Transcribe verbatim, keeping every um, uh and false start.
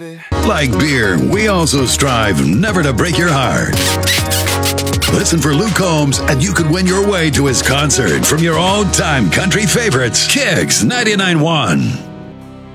baby. Like beer, we also strive never to break your heart. Listen for Luke Combs, and you could win your way to his concert from your all-time country favorites, Kicks ninety-nine point one.